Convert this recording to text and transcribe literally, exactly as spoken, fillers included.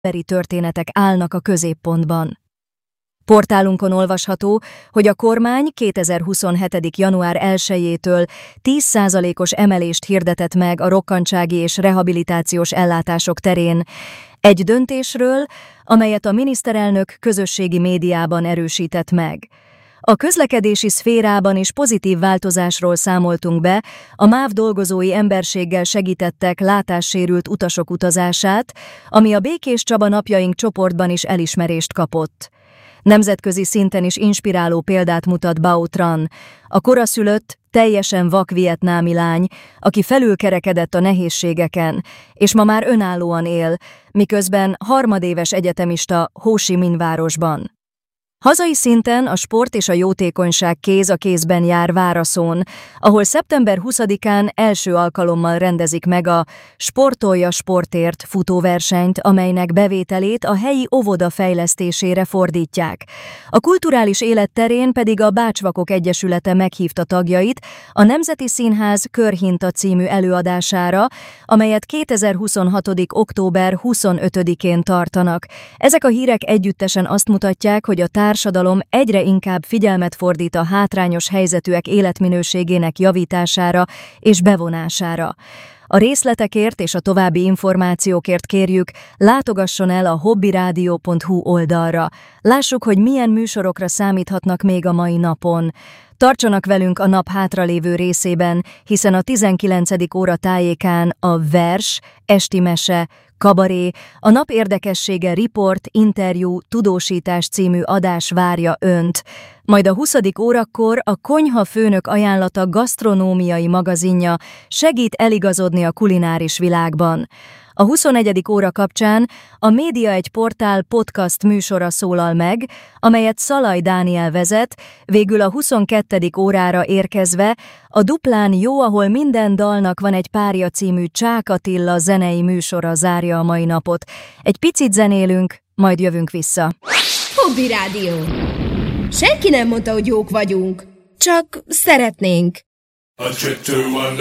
emberi történetek állnak a középpontban. Portálunkon olvasható, hogy a kormány kétezer-huszonhét. január elsejétől tíz százalékos emelést hirdetett meg a rokkantsági és rehabilitációs ellátások terén, egy döntésről, amelyet a miniszterelnök közösségi médiában erősített meg. A közlekedési szférában is pozitív változásról számoltunk be, a MÁV dolgozói emberséggel segítettek látássérült utasok utazását, ami a Békés Csaba Napjaink csoportban is elismerést kapott. Nemzetközi szinten is inspiráló példát mutat Bao Tran, a koraszülött, teljesen vak vietnámi lány, aki felülkerekedett a nehézségeken, és ma már önállóan él, miközben harmadéves egyetemista Ho Chi Minh városban. Hazai szinten a sport és a jótékonyság kéz a kézben jár Váraszón, ahol szeptember huszadikán első alkalommal rendezik meg a Sportolja Sportért futóversenyt, amelynek bevételét a helyi óvoda fejlesztésére fordítják. A kulturális élet terén pedig a Bácsvakok Egyesülete meghívta tagjait a Nemzeti Színház Körhinta című előadására, amelyet kétezer-huszonhat. október huszonötödikén tartanak. Ezek a hírek együttesen azt mutatják, hogy a társadalom egyre inkább figyelmet fordít a hátrányos helyzetűek életminőségének javítására és bevonására. A részletekért és a további információkért kérjük, látogasson el a hobbyradio pont hu oldalra. Lássuk, hogy milyen műsorokra számíthatnak még a mai napon. Tartsanak velünk a nap hátralévő részében, hiszen a tizenkilencedik óra tájékán a vers, esti mese, kabaré, a nap érdekessége, riport, interjú, tudósítás című adás várja önt. Majd a huszadik órakor a Konyha Főnök ajánlata gasztronómiai magazinja segít eligazodni a kulináris világban. A huszonegyedik óra kapcsán a Média egy portál podcast műsora szólal meg, amelyet Szalai Dániel vezet, végül a huszonkettedik órára érkezve a Duplán jó, ahol minden dalnak van egy párja című Csák Attila zenei műsora zárja a mai napot. Egy picit zenélünk, majd jövünk vissza. Hobby Rádió. Senki nem mondta, hogy jók vagyunk, csak szeretnénk.